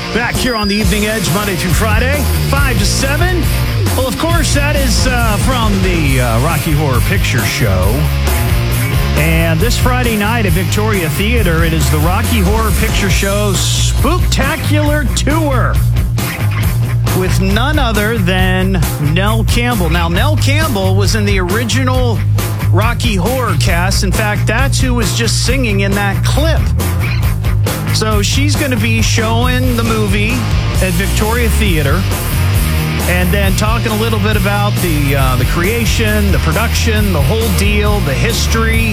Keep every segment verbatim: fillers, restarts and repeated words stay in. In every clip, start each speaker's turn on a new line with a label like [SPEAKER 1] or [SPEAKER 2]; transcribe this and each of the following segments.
[SPEAKER 1] Back here on the Evening Edge, Monday through Friday, five to seven. Well, of course, that is uh, from the uh, Rocky Horror Picture Show. And this Friday night at Victoria Theater, it is the Rocky Horror Picture Show Spooktacular Tour with none other than Nell Campbell. Now, Nell Campbell was in the original Rocky Horror cast. In fact, that's who was just singing in that clip. So she's going to be showing the movie at Victoria Theater and then talking a little bit about the uh, the creation, the production, the whole deal, the history.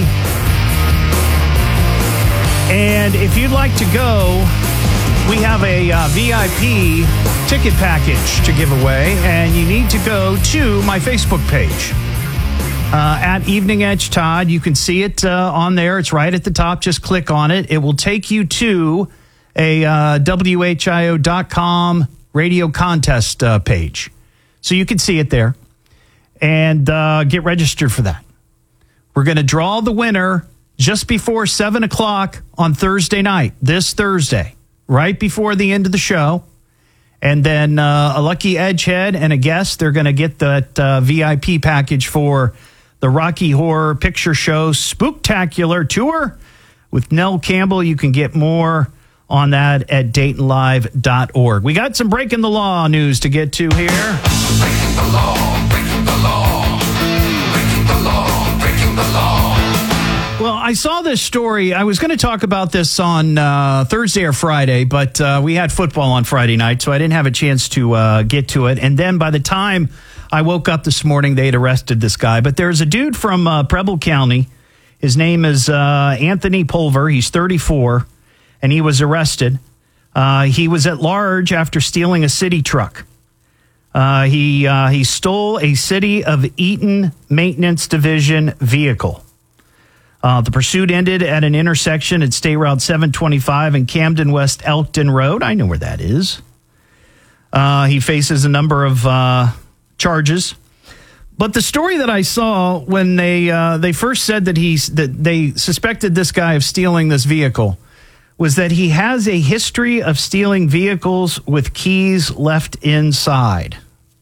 [SPEAKER 1] And if you'd like to go, we have a uh, V I P ticket package to give away, and you need to go to my Facebook page. Uh, at Evening Edge Todd. You can see it uh, on there. It's right at the top. Just click on it. It will take you to a uh, W H I O dot com radio contest uh, page. So you can see it there and uh, get registered for that. We're going to draw the winner just before seven o'clock on Thursday night, this Thursday, right before the end of the show. And then uh, a lucky Edgehead and a guest, they're going to get that uh, V I P package for the Rocky Horror Picture Show Spooktacular Tour with Nell Campbell. You can get more on that at Dayton Live dot org. We got some Breaking the Law news to get to here.
[SPEAKER 2] Breaking the law, breaking the law, breaking the law, breaking the law.
[SPEAKER 1] Well, I saw this story. I was going to talk about this on uh, Thursday or Friday, but uh, we had football on Friday night, so I didn't have a chance to uh, get to it. And then by the time I woke up this morning, they had arrested this guy. But there's a dude from uh, Preble County. His name is uh, Anthony Pulver. He's thirty-four, and he was arrested. Uh, he was at large after stealing a city truck. Uh, he uh, he stole a City of Eaton Maintenance Division vehicle. Uh, the pursuit ended at an intersection at State Route seven twenty-five and Camden West Elkton Road. I know where that is. Uh, he faces a number of uh, charges. But the story that I saw when they uh, they first said that he that they suspected this guy of stealing this vehicle was that he has a history of stealing vehicles with keys left inside.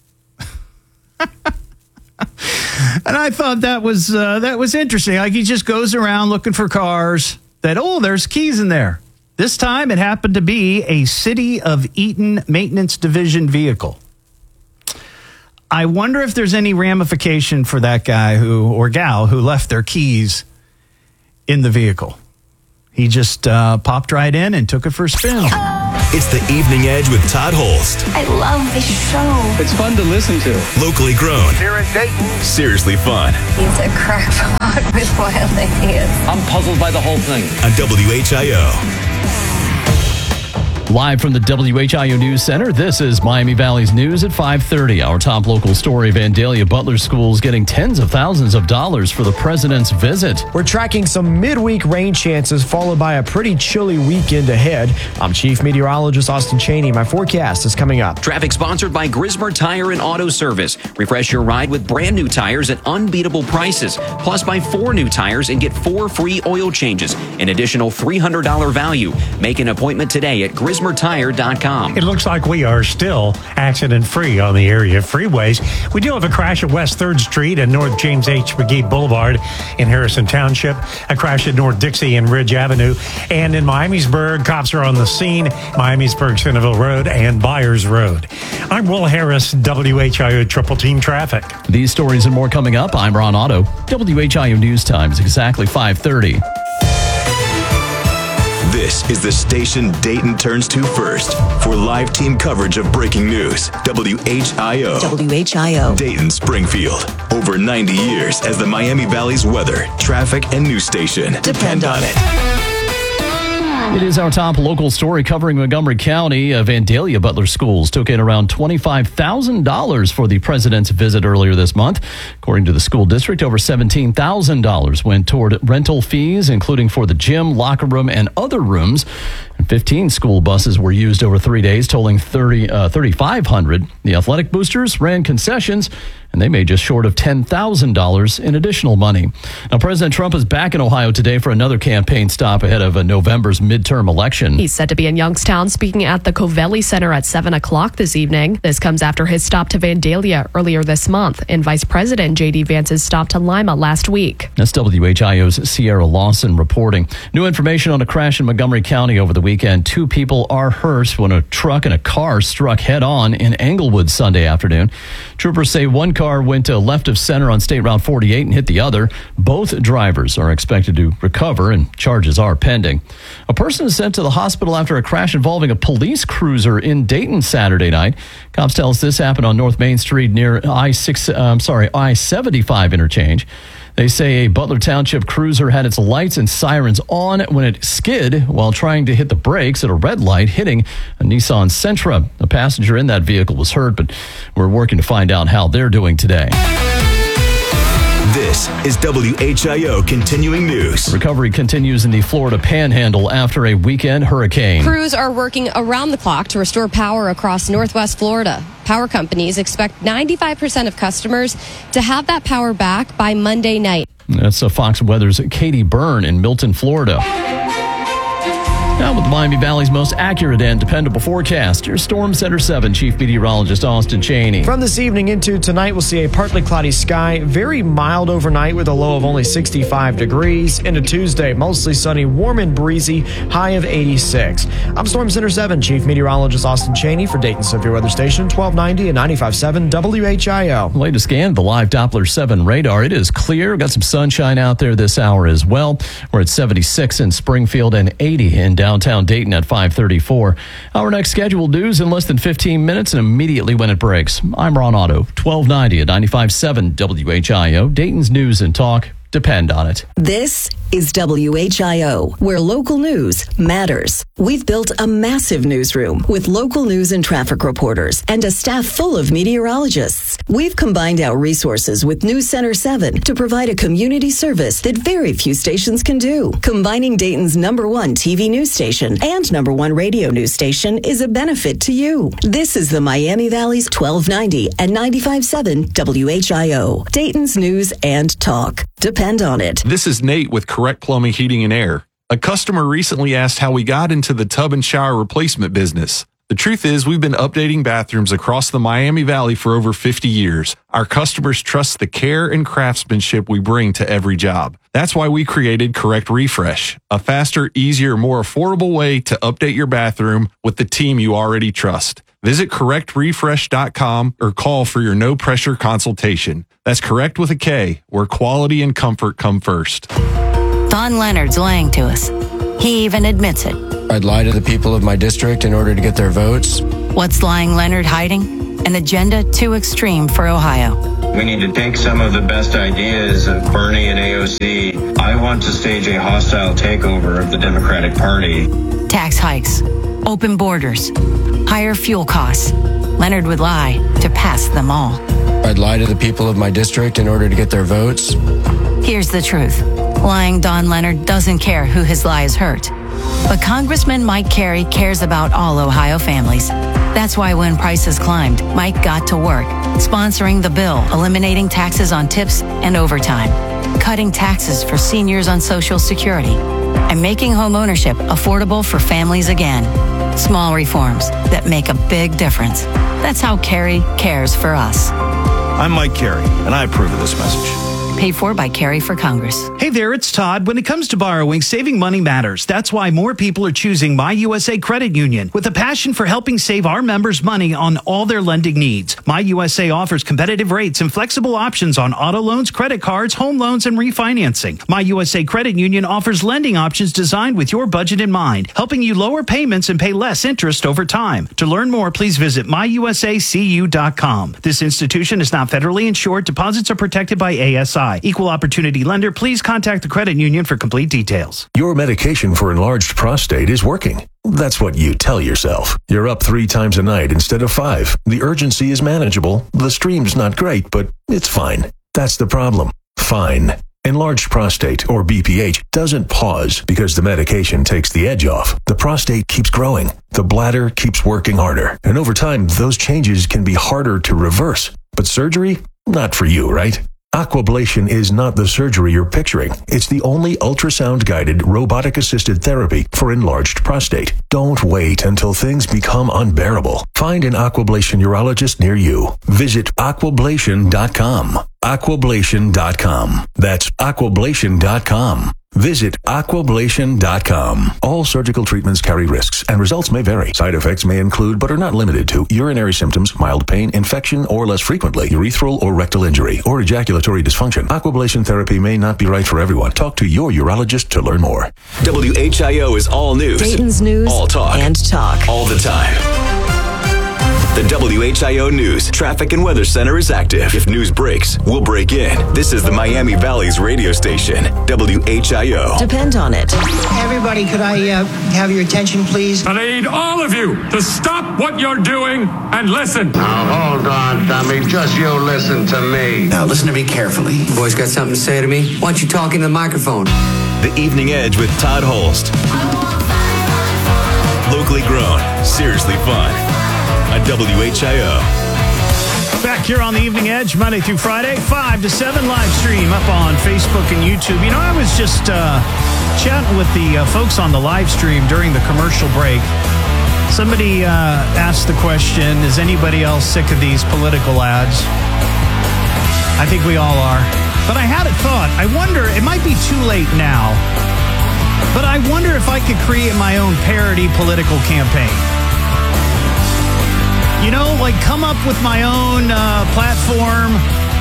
[SPEAKER 1] And I thought that was uh, that was interesting. Like, he just goes around looking for cars that, oh, there's keys in there. This time it happened to be a City of Eaton Maintenance Division vehicle. I wonder if there's any ramification for that guy who or gal who left their keys in the vehicle. He just uh, popped right in and took it for a spin.
[SPEAKER 3] It's the Evening Edge with Todd Holst.
[SPEAKER 4] I love this show.
[SPEAKER 5] It's fun to listen to.
[SPEAKER 3] Locally grown.
[SPEAKER 2] Here in Dayton.
[SPEAKER 3] Seriously fun.
[SPEAKER 4] He's a crackpot with wild ideas.
[SPEAKER 5] I'm puzzled by the whole thing.
[SPEAKER 3] On W H I O.
[SPEAKER 6] Live from the W H I O News Center, this is Miami Valley's News at five thirty. Our top local story, Vandalia Butler Schools getting tens of thousands of dollars for the president's visit.
[SPEAKER 7] We're tracking some midweek rain chances followed by a pretty chilly weekend ahead. I'm Chief Meteorologist Austin Cheney. My forecast is coming up.
[SPEAKER 8] Traffic sponsored by Grismer Tire and Auto Service. Refresh your ride with brand new tires at unbeatable prices. Plus, buy four new tires and get four free oil changes. An additional three hundred dollars value. Make an appointment today at Grismer Tire dot com.
[SPEAKER 9] It looks like we are still accident-free on the area freeways. We do have a crash at West third Street and North James H. McGee Boulevard in Harrison Township, a crash at North Dixie and Ridge Avenue, and in Miamisburg, cops are on the scene, Miamisburg, Centerville Road, and Byers Road. I'm Will Harris, W H I O Triple Team Traffic.
[SPEAKER 6] These stories and more coming up. I'm Ron Otto. W H I O News Time is exactly five thirty.
[SPEAKER 3] This is the station Dayton turns to first for live team coverage of breaking news. W H I O.
[SPEAKER 4] W H I O.
[SPEAKER 3] Dayton, Springfield. Over ninety years as the Miami Valley's weather, traffic, and news station. Depend on it.
[SPEAKER 6] It is our top local story covering Montgomery County. Uh, Vandalia Butler Schools took in around twenty-five thousand dollars for the president's visit earlier this month. According to the school district, over seventeen thousand dollars went toward rental fees, including for the gym, locker room, and other rooms. And fifteen school buses were used over three days, totaling thirty, uh, thirty-five hundred dollars. The athletic boosters ran concessions, and they made just short of ten thousand dollars in additional money. Now, President Trump is back in Ohio today for another campaign stop ahead of a November's midterm election.
[SPEAKER 10] He's set to be in Youngstown speaking at the Covelli Center at seven o'clock this evening. This comes after his stop to Vandalia earlier this month and Vice President J D Vance's stop to Lima last week.
[SPEAKER 6] That's W H I O's Sierra Lawson reporting. New information on a crash in Montgomery County over the weekend. Two people are hurt when a truck and a car struck head-on in Englewood Sunday afternoon. Troopers say one car went to left of center on State Route forty-eight and hit the other. Both drivers are expected to recover and charges are pending. A person is sent to the hospital after a crash involving a police cruiser in Dayton Saturday night. Cops tell us this happened on North Main Street near I six, uh, I'm sorry, I seventy-five interchange. They say a Butler Township cruiser had its lights and sirens on when it skid while trying to hit the brakes at a red light, hitting a Nissan Sentra. A passenger in that vehicle was hurt, but we're working to find out how they're doing today.
[SPEAKER 3] This is W H I O Continuing News.
[SPEAKER 6] Recovery continues in the Florida Panhandle after a weekend hurricane.
[SPEAKER 11] Crews are working around the clock to restore power across Northwest Florida. Power companies expect ninety-five percent of customers to have that power back by Monday night.
[SPEAKER 6] That's uh, Fox Weather's Katie Byrne in Milton, Florida. Now with Miami Valley's most accurate and dependable forecast, your Storm Center seven Chief Meteorologist Austin Cheney.
[SPEAKER 7] From this evening into tonight, we'll see a partly cloudy sky, very mild overnight with a low of only sixty-five degrees. Into Tuesday, mostly sunny, warm and breezy, high of eighty-six. I'm Storm Center seven Chief Meteorologist Austin Cheney for Dayton Severe Weather Station, twelve ninety and ninety-five point seven W H I O.
[SPEAKER 6] Latest scan of the live Doppler seven radar. It is clear. We've got some sunshine out there this hour as well. We're at seventy-six in Springfield and eighty in downtown Dayton at five thirty-four. Our next scheduled news in less than fifteen minutes and immediately when it breaks. I'm Ron Otto, twelve ninety at ninety-five point seven W H I O. Dayton's news and talk depend on it.
[SPEAKER 12] This is W H I O, where local news matters. We've built a massive newsroom with local news and traffic reporters and a staff full of meteorologists. We've combined our resources with News Center seven to provide a community service that very few stations can do. Combining Dayton's number one T V news station and number one radio news station is a benefit to you. This is the Miami Valley's twelve ninety and ninety-five point seven W H I O. Dayton's news and talk. Depend on it.
[SPEAKER 13] This is Nate with Correct Plumbing, Heating, and Air. A customer recently asked how we got into the tub and shower replacement business. The truth is, we've been updating bathrooms across the Miami Valley for over fifty years. Our customers trust the care and craftsmanship we bring to every job. That's why we created Correct Refresh, a faster, easier, more affordable way to update your bathroom with the team you already trust. Visit correct refresh dot com or call for your no-pressure consultation. That's Correct with a K, where quality and comfort come first.
[SPEAKER 14] Don Leonard's lying to us. He even admits it.
[SPEAKER 15] I'd lie to the people of my district in order to get their votes.
[SPEAKER 14] What's lying Leonard hiding? An agenda too extreme for Ohio.
[SPEAKER 16] We need to take some of the best ideas of Bernie and A O C. I want to stage a hostile takeover of the Democratic Party.
[SPEAKER 14] Tax hikes, open borders, higher fuel costs. Leonard would lie to pass them all.
[SPEAKER 15] I'd lie to the people of my district in order to get their votes.
[SPEAKER 14] Here's the truth. Lying Don Leonard doesn't care who his lies hurt. But Congressman Mike Carey cares about all Ohio families. That's why when prices climbed, Mike got to work, sponsoring the bill, eliminating taxes on tips and overtime, cutting taxes for seniors on Social Security, and making homeownership affordable for families again. Small reforms that make a big difference. That's how Carey cares for us.
[SPEAKER 17] I'm Mike Carey, and I approve of this message.
[SPEAKER 14] Paid for by Carey for Congress.
[SPEAKER 1] Hey there, it's Todd. When it comes to borrowing, saving money matters. That's why more people are choosing My U S A Credit Union with a passion for helping save our members money on all their lending needs. My U S A offers competitive rates and flexible options on auto loans, credit cards, home loans, and refinancing. My U S A Credit Union offers lending options designed with your budget in mind, helping you lower payments and pay less interest over time. To learn more, please visit my u s a c u dot com. This institution is not federally insured. Deposits are protected by A S I. Equal opportunity lender. Please contact the credit union for complete details.
[SPEAKER 18] Your medication for enlarged prostate is working. That's what you tell yourself. You're up three times a night instead of five. The urgency is manageable. The stream's not great, but it's fine. That's the problem. Fine. Enlarged prostate, or B P H, doesn't pause because the medication takes the edge off. The prostate keeps growing. The bladder keeps working harder. And over time, those changes can be harder to reverse. But surgery? Not for you, right? Aquablation is not the surgery you're picturing. It's the only ultrasound-guided, robotic-assisted therapy for enlarged prostate. Don't wait until things become unbearable. Find an Aquablation urologist near you. Visit aquablation dot com. aquablation dot com. That's aquablation dot com. Visit aquablation dot com. All surgical treatments carry risks, and results may vary. Side effects may include, but are not limited to, urinary symptoms, mild pain, infection, or less frequently, urethral or rectal injury, or ejaculatory dysfunction. Aquablation therapy may not be right for everyone. Talk to your urologist to learn more.
[SPEAKER 3] W H I O is all news.
[SPEAKER 12] Dayton's news
[SPEAKER 3] all talk.
[SPEAKER 12] and talk.
[SPEAKER 3] All the time. The W H I O News Traffic and Weather Center is active. If news breaks, we'll break in. This is the Miami Valley's radio station, W H I O.
[SPEAKER 12] Depend on it.
[SPEAKER 19] Everybody, could I uh, have your attention, please?
[SPEAKER 20] I need all of you to stop what you're doing and listen.
[SPEAKER 21] Now, hold on, dummy. Just you listen to me.
[SPEAKER 22] Now, listen to me carefully. You boys got something to say to me? Why don't you talk into the microphone?
[SPEAKER 3] The Evening Edge with Todd Holst. Locally grown, seriously fun. On W H I O.
[SPEAKER 1] Back here on the Evening Edge, Monday through Friday, five to seven, live stream up on Facebook and YouTube. You know, I was just uh, chatting with the uh, folks on the live stream during the commercial break. Somebody uh, asked the question, is anybody else sick of these political ads? I think we all are. But I had a thought. I wonder, it might be too late now, but I wonder if I could create my own parody political campaign. You know, like come up with my own uh, platform,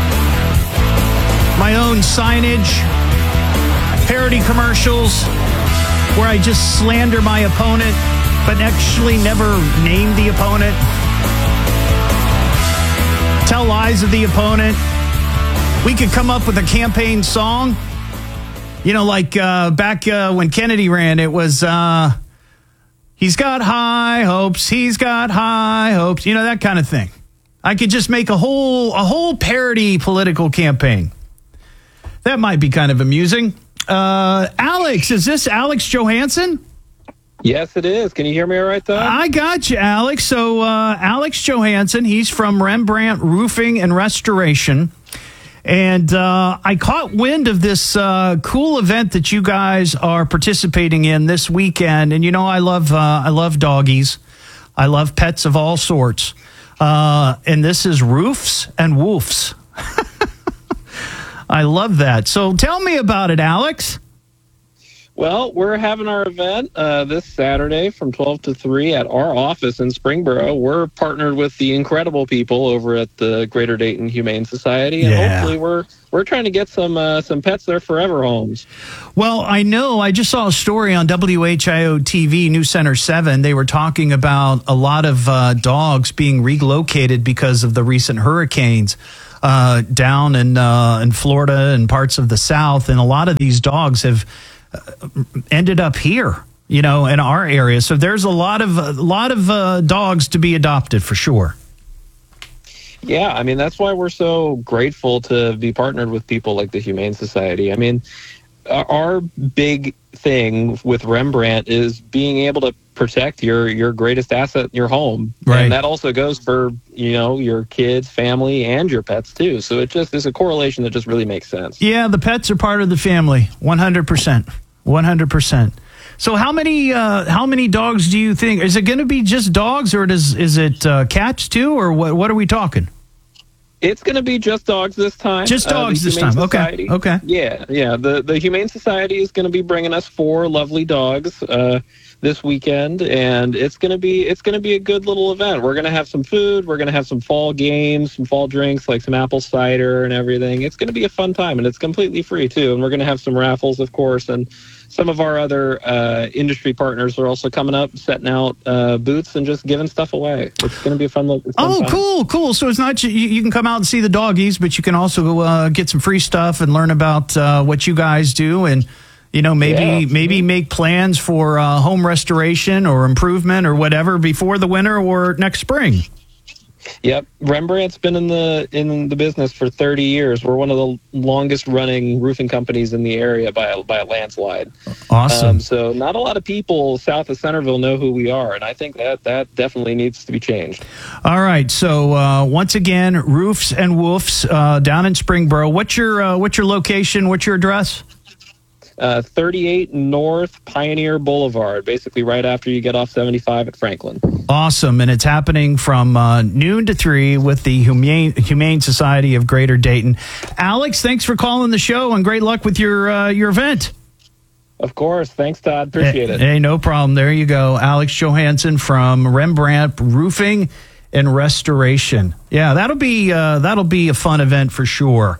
[SPEAKER 1] my own signage, parody commercials where I just slander my opponent, but actually never name the opponent. Tell lies of the opponent. We could come up with a campaign song. You know, like uh, back uh, when Kennedy ran, it was... Uh, He's got high hopes. He's got high hopes. You know, that kind of thing. I could just make a whole a whole parody political campaign. That might be kind of amusing. Uh, Alex, is this Alex Johansson?
[SPEAKER 23] Yes, it is. Can you hear me all right, though?
[SPEAKER 1] I got you, Alex. So uh, Alex Johansson, he's from Rembrandt Roofing and Restoration. And uh, I caught wind of this uh, cool event that you guys are participating in this weekend. And, you know, I love uh, I love doggies. I love pets of all sorts. Uh, and this is Roofs and Woofs. I love that. So tell me about it, Alex.
[SPEAKER 23] Well, we're having our event uh, this Saturday from twelve to three at our office in Springboro. We're partnered with the incredible people over at the Greater Dayton Humane Society, and
[SPEAKER 1] Yeah.
[SPEAKER 23] hopefully we're we're trying to get some uh, some pets their forever homes.
[SPEAKER 1] Well, I know. I just saw a story on W H I O T V, News Center seven. They were talking about a lot of uh, dogs being relocated because of the recent hurricanes uh, down in, uh, in Florida and parts of the South. And a lot of these dogs have ended up here, you know, in our area. So there's a lot of a lot of uh, dogs to be adopted for sure.
[SPEAKER 23] Yeah, I mean, that's why we're so grateful to be partnered with people like the Humane Society. I mean, our big thing with Rembrandt is being able to protect your your greatest asset, your home.
[SPEAKER 1] Right.
[SPEAKER 23] And that also goes for, you know, your kids, family, and your pets too. So it just is a correlation that just really makes sense.
[SPEAKER 1] Yeah, the pets are part of the family, one hundred percent. one hundred percent. So how many uh, how many dogs do you think? Is it going to be just dogs, or does is it uh, cats too, or what? What are we talking?
[SPEAKER 23] It's going to be just dogs this time.
[SPEAKER 1] Just dogs
[SPEAKER 23] uh,
[SPEAKER 1] this time. Okay. Okay.
[SPEAKER 23] Yeah, yeah. The the Humane Society is going to be bringing us four lovely dogs uh, this weekend, and it's going to be it's going to be a good little event. We're going to have some food. We're going to have some fall games, some fall drinks like some apple cider and everything. It's going to be a fun time, and it's completely free too. And we're going to have some raffles, of course, and some of our other uh, industry partners are also coming up, setting out uh, booths and just giving stuff away. It's going to be a fun little fun
[SPEAKER 1] Oh,
[SPEAKER 23] time.
[SPEAKER 1] cool, cool. So it's not ju- you, you can come out and see the doggies, but you can also uh, get some free stuff and learn about uh, what you guys do, and you know maybe
[SPEAKER 23] Yeah,
[SPEAKER 1] maybe make plans for uh, home restoration or improvement or whatever before the winter or next spring.
[SPEAKER 23] Yep, Rembrandt's been in the in the business for thirty years. We're one of the longest running roofing companies in the area by a, by a landslide.
[SPEAKER 1] Awesome.
[SPEAKER 23] Um, so not a lot of people south of Centerville know who we are, and I think that that definitely needs to be changed.
[SPEAKER 1] All right. So uh, once again, Roofs and Woofs uh, down in Springboro. What's your uh, what's your location? What's your address?
[SPEAKER 23] Uh, thirty-eight North Pioneer Boulevard, basically right after you get off seventy-five at Franklin.
[SPEAKER 1] Awesome. And it's happening from uh, noon to three with the Humane, Humane Society of Greater Dayton. Alex, thanks for calling the show, and great luck with your uh, your event.
[SPEAKER 23] Of course. Thanks, Todd. Appreciate
[SPEAKER 1] hey,
[SPEAKER 23] it.
[SPEAKER 1] Hey, no problem. There you go. Alex Johansson from Rembrandt Roofing and Restoration. Yeah, that'll be uh, that'll be a fun event for sure.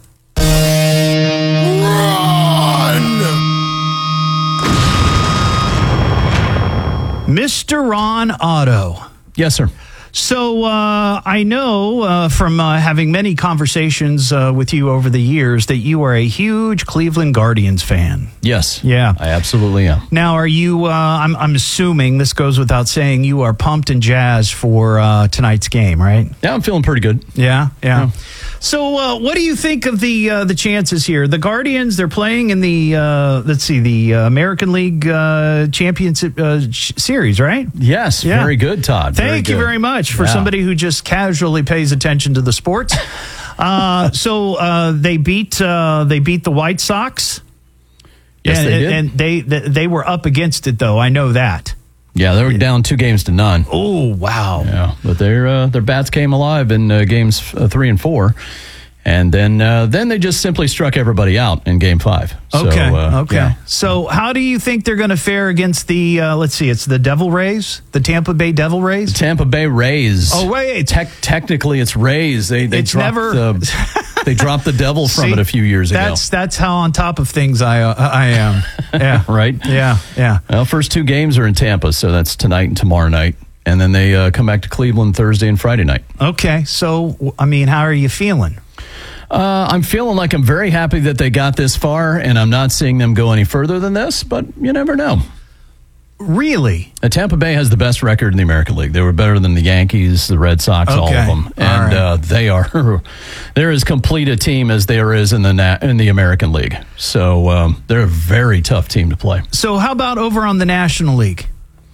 [SPEAKER 1] Mister Ron Otto.
[SPEAKER 6] Yes, sir.
[SPEAKER 1] So uh, I know uh, from uh, having many conversations uh, with you over the years that you are a huge Cleveland Guardians fan.
[SPEAKER 6] Yes.
[SPEAKER 1] Yeah.
[SPEAKER 6] I absolutely am.
[SPEAKER 1] Now, are you, uh, I'm, I'm assuming, this goes without saying, you are pumped and jazzed for uh, tonight's game, right?
[SPEAKER 6] Yeah, I'm feeling pretty good.
[SPEAKER 1] Yeah, yeah.
[SPEAKER 6] Yeah.
[SPEAKER 1] So uh, what do you think of the uh, the chances here? The Guardians, they're playing in the, uh, let's see, the uh, American League uh, Championship uh, Series, right?
[SPEAKER 6] Yes,
[SPEAKER 1] Yeah.
[SPEAKER 6] very good, Todd. Very
[SPEAKER 1] Thank you
[SPEAKER 6] good.
[SPEAKER 1] very much for
[SPEAKER 6] Yeah.
[SPEAKER 1] somebody who just casually pays attention to the sports. uh, so uh, they beat uh, they beat the White Sox.
[SPEAKER 6] Yes,
[SPEAKER 1] and,
[SPEAKER 6] they did.
[SPEAKER 1] And they they were up against it, though. I know that.
[SPEAKER 6] Yeah, they were down two games to none.
[SPEAKER 1] Oh, wow.
[SPEAKER 6] Yeah, but their uh, their bats came alive in uh, games uh, three and four. And then uh, then they just simply struck everybody out in game five. So,
[SPEAKER 1] Okay.
[SPEAKER 6] uh,
[SPEAKER 1] okay.
[SPEAKER 6] yeah.
[SPEAKER 1] So how do you think they're going to fare against the, uh, let's see, it's the Devil Rays, the Tampa Bay Devil Rays?
[SPEAKER 6] Tampa Bay Rays.
[SPEAKER 1] Oh, wait.
[SPEAKER 6] Tec- technically, it's Rays. They they
[SPEAKER 1] It's
[SPEAKER 6] dropped
[SPEAKER 1] never-
[SPEAKER 6] the, they dropped the devil from
[SPEAKER 1] See,
[SPEAKER 6] it a few years ago.
[SPEAKER 1] That's that's how on top of things I uh, I am. Yeah.
[SPEAKER 6] right?
[SPEAKER 1] Yeah. Yeah.
[SPEAKER 6] Well, first two games are in Tampa, so that's tonight and tomorrow night. And then they uh, come back to Cleveland Thursday and Friday night.
[SPEAKER 1] Okay. So, I mean, how are you feeling?
[SPEAKER 6] Uh, I'm feeling like I'm very happy that they got this far, and I'm not seeing them go any further than this, but you never know.
[SPEAKER 1] Really?
[SPEAKER 6] Uh, Tampa Bay has the best record in the American League. They were better than the Yankees, the Red Sox, all
[SPEAKER 1] Okay.
[SPEAKER 6] of them.
[SPEAKER 1] All
[SPEAKER 6] And
[SPEAKER 1] right.
[SPEAKER 6] uh, they are, they're as complete a team as there is in the na- in the American League. So um, they're a very tough team to play.
[SPEAKER 1] So how about over on the National League?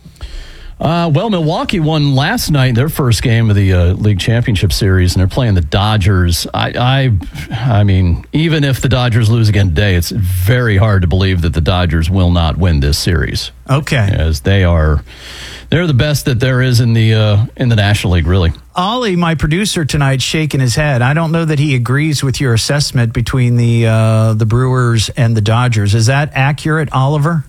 [SPEAKER 6] Uh, well, Milwaukee won last night their first game of the uh, league championship series, and they're playing the Dodgers. I, I, I mean, even if the Dodgers lose again today, it's very hard to believe that the Dodgers will not win this series.
[SPEAKER 1] Okay.
[SPEAKER 6] As they are, they're the best that there is in the uh, in the National League, really.
[SPEAKER 1] Ollie, my producer tonight, shaking his head. I don't know that he agrees with your assessment between the uh, the Brewers and the Dodgers. Is that accurate, Oliver?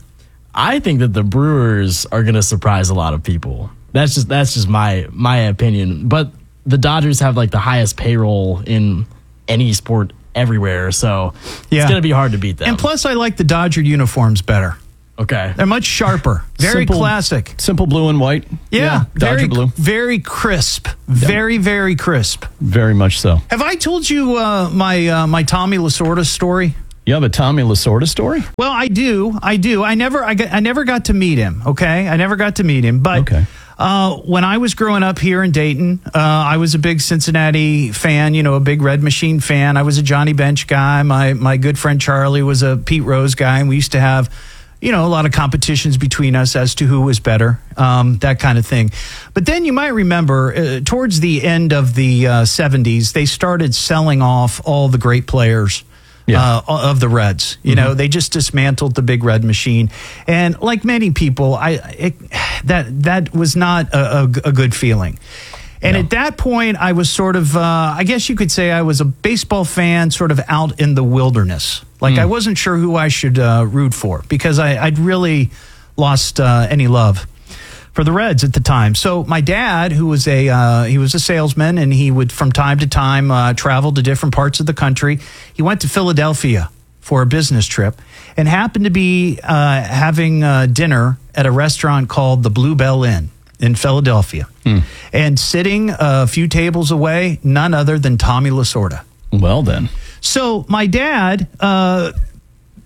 [SPEAKER 2] I think that the Brewers are going to surprise a lot of people. That's just that's just my my opinion. But the Dodgers have like the highest payroll in any sport everywhere, so
[SPEAKER 1] Yeah.
[SPEAKER 2] it's going to be hard to beat them.
[SPEAKER 1] And plus, I like the Dodger uniforms better.
[SPEAKER 2] Okay.
[SPEAKER 1] They're much sharper. Very
[SPEAKER 6] Simple-
[SPEAKER 1] classic.
[SPEAKER 6] Simple blue and white.
[SPEAKER 1] Yeah,
[SPEAKER 6] Dodger
[SPEAKER 1] very,
[SPEAKER 6] blue.
[SPEAKER 1] very crisp. Very, very crisp.
[SPEAKER 6] Very much so.
[SPEAKER 1] Have I told you uh, my uh, my Tommy Lasorda story?
[SPEAKER 6] You have a Tommy Lasorda story?
[SPEAKER 1] Well, I do. I do. I never I, got, I never got to meet him, okay? I never got to meet him. But
[SPEAKER 6] Okay.
[SPEAKER 1] uh, when I was growing up here in Dayton, uh, I was a big Cincinnati fan, you know, a big Red Machine fan. I was a Johnny Bench guy. My, my good friend Charlie was a Pete Rose guy, and we used to have, you know, a lot of competitions between us as to who was better, um, that kind of thing. But then you might remember, uh, towards the end of the uh, seventies, they started selling off all the great players.
[SPEAKER 6] Yeah.
[SPEAKER 1] Uh, of the Reds, you know, they just dismantled the big Red Machine, and like many people, I it, that that was not a, a, a good feeling. And at that point, I was sort of, uh, I guess you could say, I was a baseball fan, sort of out in the wilderness. Like I wasn't sure who I should uh, root for because I, I'd really lost uh, any love for the Reds at the time. So my dad, who was a uh, he was a salesman, and he would from time to time uh, travel to different parts of the country. He went to Philadelphia for a business trip and happened to be uh, having uh, dinner at a restaurant called the Bluebell Inn in Philadelphia.
[SPEAKER 6] Hmm.
[SPEAKER 1] And sitting a few tables away, none other than Tommy Lasorda.
[SPEAKER 6] Well, then.
[SPEAKER 1] So my dad, uh,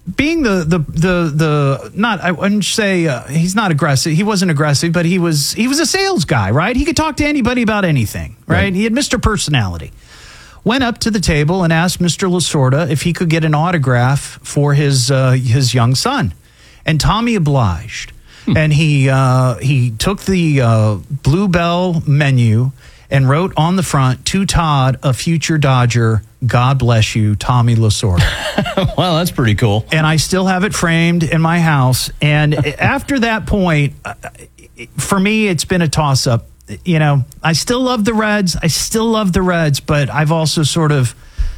[SPEAKER 1] being the the the the not I wouldn't say uh, he's not aggressive. He wasn't aggressive, but he was he was a sales guy, right? He could talk to anybody about anything, right? right. He had Mister Personality. Went up to the table and asked Mister Lasorda if he could get an autograph for his uh, his young son, and Tommy obliged. Hmm. And he uh, he took the uh, Bluebell menu and wrote on the front, "To Todd, a future Dodger. God bless you, Tommy Lasorda."
[SPEAKER 6] Wow, that's pretty cool.
[SPEAKER 1] And I still have it framed in my house. And after that point, for me, it's been a toss-up. You know, I still love the Reds. I still love the Reds, but I've also sort of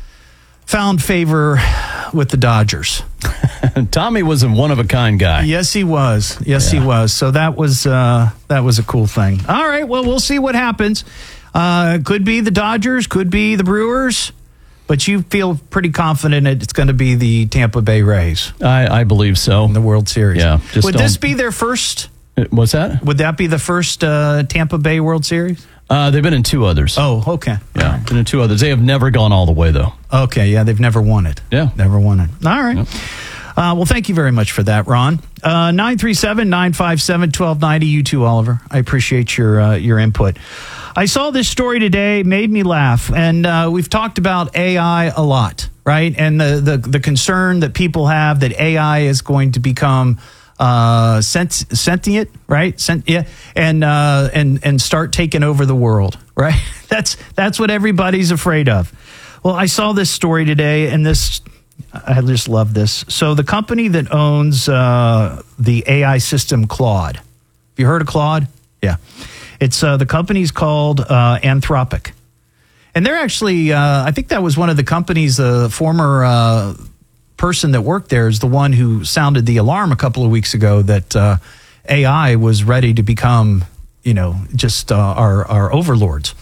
[SPEAKER 1] found favor with the Dodgers.
[SPEAKER 6] Tommy was a one-of-a-kind guy.
[SPEAKER 1] Yes, he was. Yes, yeah. he was. So that was uh, that was a cool thing. All right, well, we'll see what happens. Uh, could be the Dodgers, could be the Brewers. But you feel pretty confident it's going to be the Tampa Bay Rays.
[SPEAKER 6] I, I believe so.
[SPEAKER 1] In the World Series.
[SPEAKER 6] Yeah.
[SPEAKER 1] Would this be their first?
[SPEAKER 6] What's that?
[SPEAKER 1] Would that be the first uh, Tampa Bay World Series?
[SPEAKER 6] Uh, they've been in two others.
[SPEAKER 1] Oh, okay.
[SPEAKER 6] Yeah, been in two others. They have never gone all the way, though.
[SPEAKER 1] Okay, yeah, they've never won it.
[SPEAKER 6] Yeah.
[SPEAKER 1] Never won it. All right.
[SPEAKER 6] Yep.
[SPEAKER 1] Uh, well, thank you very much for that, Ron. Uh, nine three seven, nine five seven, one two nine zero. You too, Oliver. I appreciate your uh, your input. I saw this story today, made me laugh, and uh, we've talked about A I a lot, right? And the, the, the concern that people have that A I is going to become uh, sent, sentient, right? Sent, yeah, and uh, and and start taking over the world, right? That's that's what everybody's afraid of. Well, I saw this story today, and this I just love this. So the company that owns uh, the A I system Claude, have you heard of Claude? Yeah. It's uh, the company's called uh, Anthropic. And they're actually, uh, I think that was one of the companies, the uh, former uh, person that worked there is the one who sounded the alarm a couple of weeks ago that uh, A I was ready to become, you know, just uh, our, our overlords.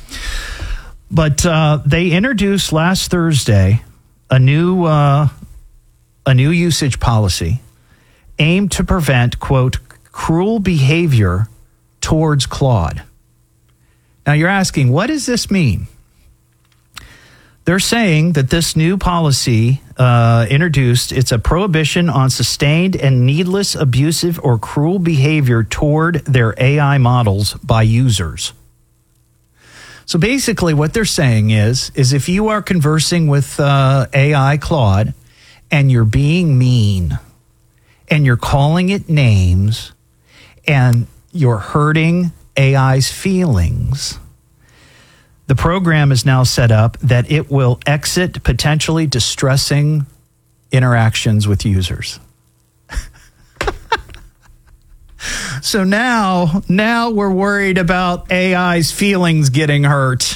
[SPEAKER 1] But uh, they introduced last Thursday a new, uh, a new usage policy aimed to prevent, quote, cruel behavior towards Claude. Now you're asking, what does this mean? They're saying that this new policy uh, introduced, it's a prohibition on sustained and needless abusive or cruel behavior toward their A I models by users. So basically what they're saying is, is if you are conversing with uh, A I Claude and you're being mean and you're calling it names and you're hurting A I's feelings, the program is now set up that it will exit potentially distressing interactions with users. So now, now we're worried about A I's feelings getting hurt.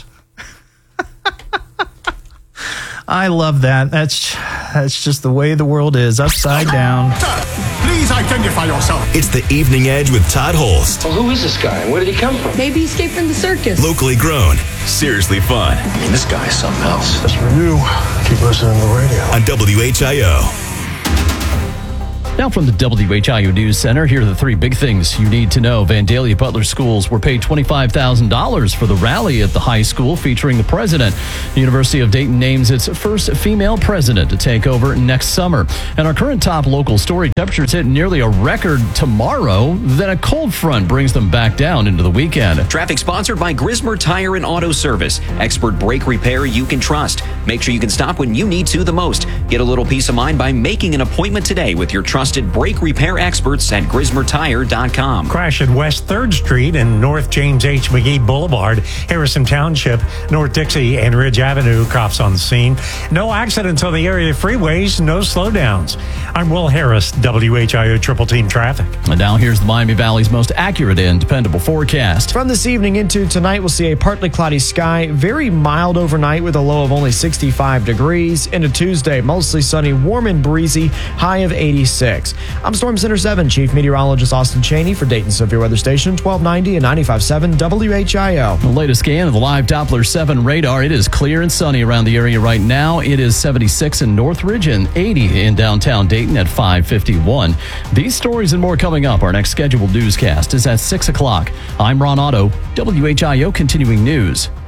[SPEAKER 1] I love that. That's that's just the way the world is, upside down.
[SPEAKER 20] Please identify yourself.
[SPEAKER 3] It's the Evening Edge with Todd Holst.
[SPEAKER 22] Well, who is this guy and where did he come from?
[SPEAKER 4] Maybe he escaped from the circus.
[SPEAKER 3] Locally grown, seriously fun.
[SPEAKER 22] I mean, this guy is something else.
[SPEAKER 18] As for you, keep listening to the radio.
[SPEAKER 3] On W H I O.
[SPEAKER 6] Now from the W H I O News Center, here are the three big things you need to know. Vandalia Butler Schools were paid twenty-five thousand dollars for the rally at the high school featuring the president. The University of Dayton names its first female president to take over next summer. And our current top local story, temperatures hit nearly a record tomorrow. Then a cold front brings them back down into the weekend.
[SPEAKER 5] Traffic sponsored by Grismer Tire and Auto Service. Expert brake repair you can trust. Make sure you can stop when you need to the most. Get a little peace of mind by making an appointment today with your trusted brake repair experts at Grismer Tire dot com.
[SPEAKER 8] Crash at West third Street and North James H. McGee Boulevard, Harrison Township, North Dixie and Ridge Avenue. Cops on the scene. No accidents on the area freeways, no slowdowns. I'm Will Harris, W H I O Triple Team Traffic.
[SPEAKER 6] And now here's the Miami Valley's most accurate and dependable forecast.
[SPEAKER 7] From this evening into tonight, we'll see a partly cloudy sky, very mild overnight with a low of only sixty-five degrees. Into Tuesday, mostly sunny, warm and breezy, high of eighty-six. I'm Storm Center seven Chief Meteorologist Austin Cheney for Dayton Severe Weather Station, twelve ninety and ninety-five point seven W H I O.
[SPEAKER 6] The latest scan of the live Doppler seven radar. It is clear and sunny around the area right now. It is seventy-six in Northridge and eighty in downtown Dayton at five fifty-one. These stories and more coming up. Our next scheduled newscast is at six o'clock. I'm Ron Otto, W H I O Continuing News.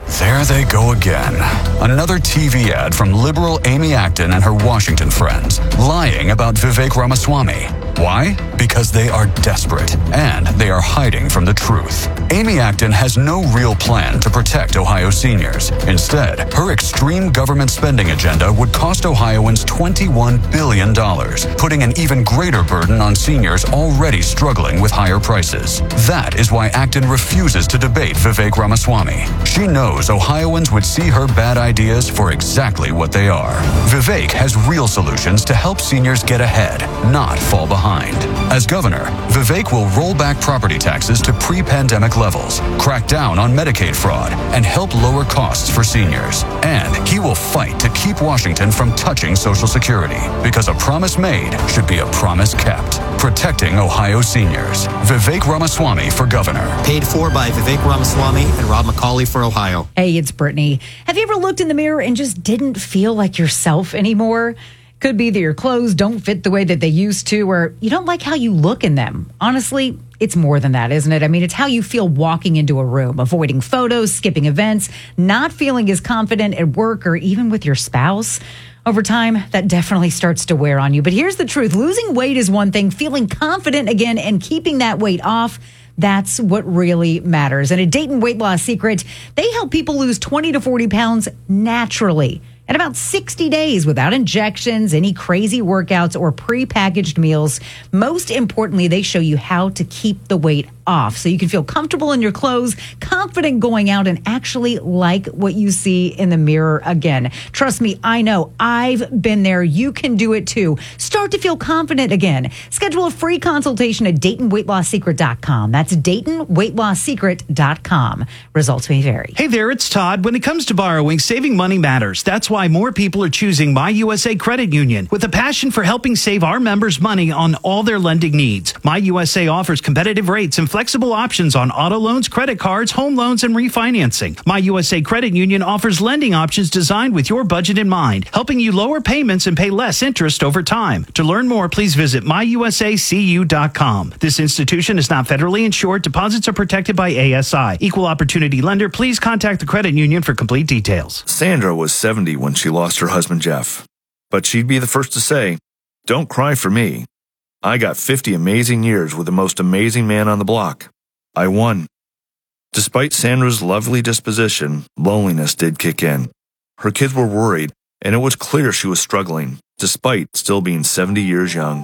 [SPEAKER 9] There they go again. Another T V ad from liberal Amy Acton and her Washington friends, lying about Vivek Ramaswamy. Why? Because they are desperate and they are hiding from the truth. Amy Acton has no real plan to protect Ohio seniors. Instead, her extreme government spending agenda would cost Ohioans twenty-one billion dollars, putting an even greater burden on seniors already struggling with higher prices. That is why Acton refuses to debate Vivek Ramaswamy. She knows Ohioans would see her bad ideas for exactly what they are. Vivek has real solutions to help seniors get ahead, not fall behind. As governor, Vivek will roll back property taxes to pre-pandemic levels, crack down on Medicaid fraud, and help lower costs for seniors. And he will fight to keep Washington from touching Social Security, because a promise made should be a promise kept. Protecting Ohio seniors. Vivek Ramaswamy for governor.
[SPEAKER 10] Paid for by Vivek Ramaswamy and Rob McCauley for Ohio.
[SPEAKER 11] Hey, it's Brittany. Have you ever looked in the mirror and just didn't feel like yourself anymore? Could be that your clothes don't fit the way that they used to, or you don't like how you look in them. Honestly, it's more than that, isn't it? I mean, it's how you feel walking into a room, avoiding photos, skipping events, not feeling as confident at work or even with your spouse. Over time, that definitely starts to wear on you. But here's the truth. Losing weight is one thing. Feeling confident again and keeping that weight off, that's what really matters. And at Dayton Weight Loss Secret, they help people lose twenty to forty pounds naturally in about sixty days without injections, any crazy workouts, or prepackaged meals. Most importantly, they show you how to keep the weight off so you can feel comfortable in your clothes, confident going out, and actually like what you see in the mirror again. Trust me, I know. I've been there. You can do it too. Start to feel confident again. Schedule a free consultation at Dayton Weight Loss Secret dot com. That's Dayton Weight Loss Secret dot com. Results may vary.
[SPEAKER 1] Hey there, it's Todd. When it comes to borrowing, saving money matters. That's why more people are choosing My U S A Credit Union with a passion for helping save our members money on all their lending needs. My U S A offers competitive rates and flexible options on auto loans, credit cards, home loans, and refinancing. My U S A Credit Union offers lending options designed with your budget in mind, helping you lower payments and pay less interest over time. To learn more, please visit my u s a c u dot com. This institution is not federally insured. Deposits are protected by A S I. Equal opportunity lender. Please contact the credit union for complete details.
[SPEAKER 17] Sandra was seventy when she lost her husband, Jeff. But she'd be the first to say, "Don't cry for me. I got fifty amazing years with the most amazing man on the block. I won." Despite Sandra's lovely disposition, loneliness did kick in. Her kids were worried, and it was clear she was struggling, despite still being seventy years young.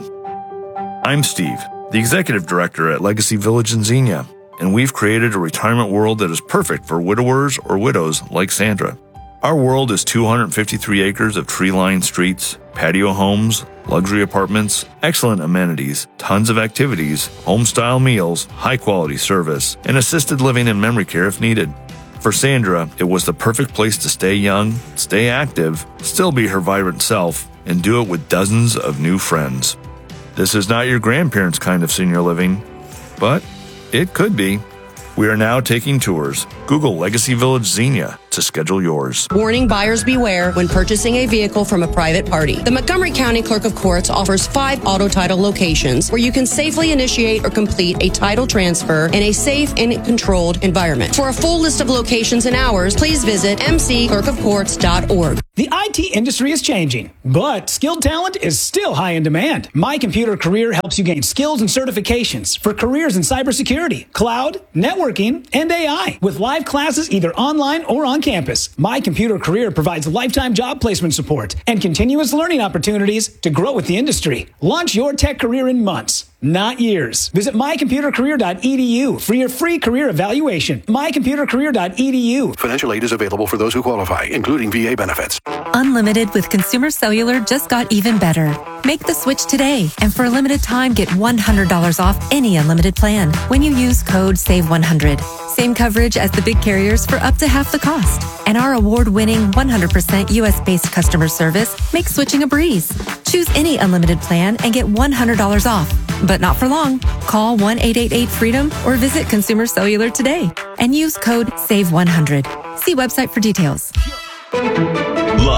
[SPEAKER 17] I'm Steve, the executive director at Legacy Village in Xenia, and we've created a retirement world that is perfect for widowers or widows like Sandra. Our world is two hundred fifty-three acres of tree-lined streets, patio homes, luxury apartments, excellent amenities, tons of activities, home-style meals, high-quality service, and assisted living and memory care if needed. For Sandra, it was the perfect place to stay young, stay active, still be her vibrant self, and do it with dozens of new friends. This is not your grandparents' kind of senior living, but it could be. We are now taking tours. Google Legacy Village Xenia to schedule yours.
[SPEAKER 24] Warning, buyers beware when purchasing a vehicle from a private party. The Montgomery County Clerk of Courts offers five auto title locations where you can safely initiate or complete a title transfer in a safe and controlled environment. For a full list of locations and hours, please visit m c clerk of courts dot org.
[SPEAKER 25] The I T industry is changing, but skilled talent is still high in demand. My Computer Career helps you gain skills and certifications for careers in cybersecurity, cloud, networking, and A I. With live classes either online or on campus, My Computer Career provides lifetime job placement support and continuous learning opportunities to grow with the industry. Launch your tech career in months, not years. Visit my computer career dot e d u for your free career evaluation. my computer career dot e d u.
[SPEAKER 26] Financial aid is available for those who qualify, including V A benefits.
[SPEAKER 27] Unlimited with Consumer Cellular just got even better. Make the switch today, and for a limited time, get one hundred dollars off any unlimited plan when you use code save one hundred. Same coverage as the big carriers for up to half the cost. And our award-winning one hundred percent U S-based customer service makes switching a breeze. Choose any unlimited plan and get one hundred dollars off. But not for long. Call one eight eight eight freedom or visit Consumer Cellular today and use code save one hundred. See website for details.
[SPEAKER 3] Live from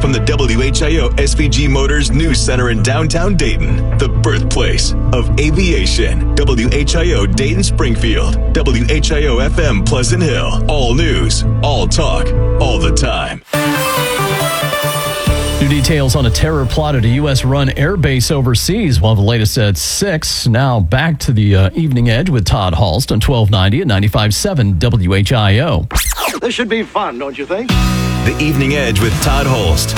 [SPEAKER 3] from the W H I O S V G Motors News Center in downtown Dayton, the birthplace of aviation. W H I O Dayton Springfield, W H I O F M Pleasant Hill. All news, all talk, all the time.
[SPEAKER 6] New details on a terror plot at a U S-run air base overseas. We'll have the latest at six. Now back to the uh, Evening Edge with Todd Halst on twelve ninety and ninety-five point seven W H I O.
[SPEAKER 26] This should be fun, don't you think?
[SPEAKER 3] The Evening Edge with Todd Holst.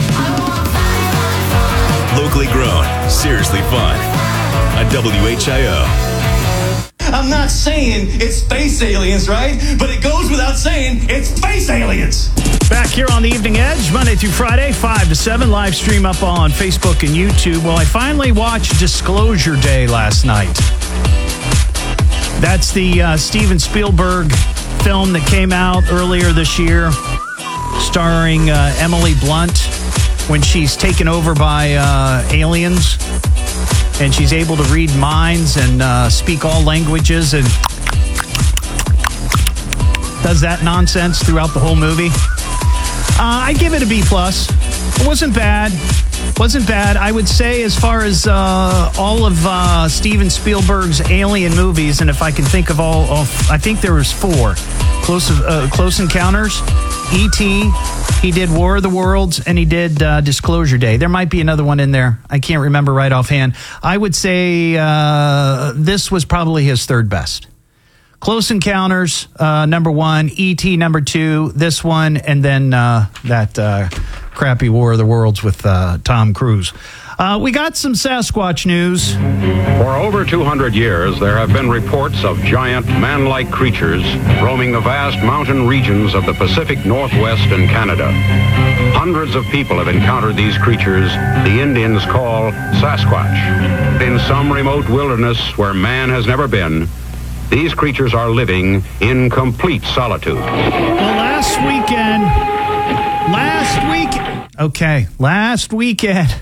[SPEAKER 3] Locally grown, seriously fun. On W H I O.
[SPEAKER 12] I'm not saying it's space aliens, right? But it goes without saying it's space aliens.
[SPEAKER 1] Back here on the Evening Edge, Monday through Friday, five to seven, live stream up on Facebook and YouTube. Well, I finally watched Disclosure Day last night. That's the uh, Steven Spielberg film that came out earlier this year, starring uh, Emily Blunt, when she's taken over by uh, aliens, and she's able to read minds and uh, speak all languages and does that nonsense throughout the whole movie. Uh, I give it a B plus. It wasn't bad. Wasn't bad. I would say, as far as uh, all of uh, Steven Spielberg's alien movies, and if I can think of all, of, I think there was four. Close, uh, Close Encounters, E T, he did War of the Worlds, and he did uh, Disclosure Day. There might be another one in there. I can't remember right offhand. I would say uh, this was probably his third best. Close Encounters, uh, number one. E T, number two. This one, and then uh, that uh, crappy War of the Worlds with uh, Tom Cruise. Uh, we got some Sasquatch news.
[SPEAKER 13] For over two hundred years, there have been reports of giant, man-like creatures roaming the vast mountain regions of the Pacific Northwest and Canada. Hundreds of people have encountered these creatures the Indians call Sasquatch. In some remote wilderness where man has never been, these creatures are living in complete solitude.
[SPEAKER 1] Well, last weekend, last week, okay, last weekend,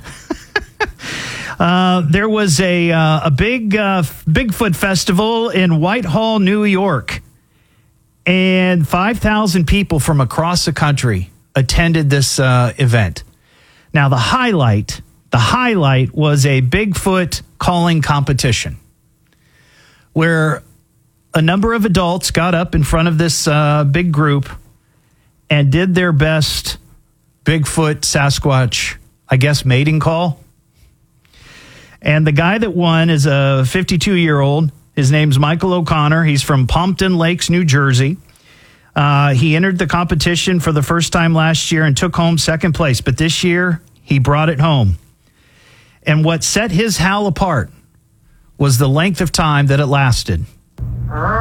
[SPEAKER 1] uh, there was a uh, a big uh, Bigfoot festival in Whitehall, New York, and five thousand people from across the country attended this uh, event. Now, the highlight, the highlight was a Bigfoot calling competition, where a number of adults got up in front of this uh, big group and did their best Bigfoot Sasquatch, I guess, mating call. And the guy that won is a fifty-two-year-old. His name's Michael O'Connor. He's from Pompton Lakes, New Jersey. Uh, he entered the competition for the first time last year and took home second place. But this year, he brought it home. And what set his howl apart was the length of time that it lasted.